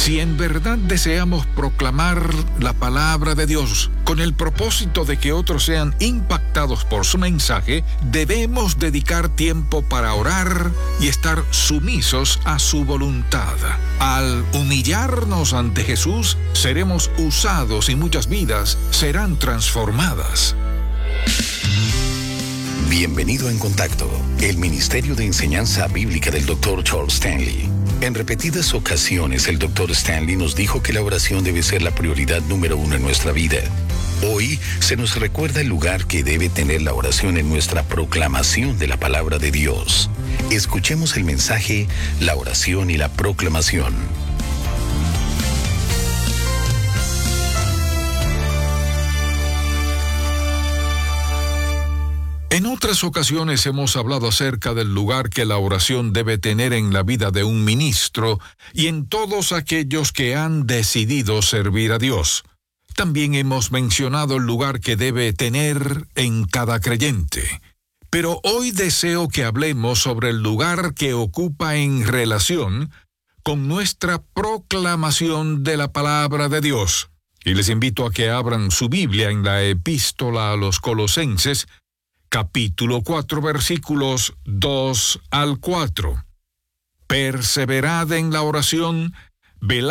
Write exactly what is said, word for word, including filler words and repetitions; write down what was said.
Si en verdad deseamos proclamar la palabra de Dios con el propósito de que otros sean impactados por su mensaje, debemos dedicar tiempo para orar y estar sumisos a su voluntad. Al humillarnos ante Jesús, seremos usados y muchas vidas serán transformadas. Bienvenido a En Contacto, el Ministerio de Enseñanza Bíblica del doctor Charles Stanley. En repetidas ocasiones, el doctor Stanley nos dijo que la oración debe ser la prioridad número uno en nuestra vida. Hoy se nos recuerda el lugar que debe tener la oración en nuestra proclamación de la palabra de Dios. Escuchemos el mensaje, la oración y la proclamación. En otras ocasiones hemos hablado acerca del lugar que la oración debe tener en la vida de un ministro y en todos aquellos que han decidido servir a Dios. También hemos mencionado el lugar que debe tener en cada creyente. Pero hoy deseo que hablemos sobre el lugar que ocupa en relación con nuestra proclamación de la palabra de Dios. Y les invito a que abran su Biblia en la Epístola a los Colosenses, capítulo cuatro, versículos dos al cuatro. Perseverad en la oración, velad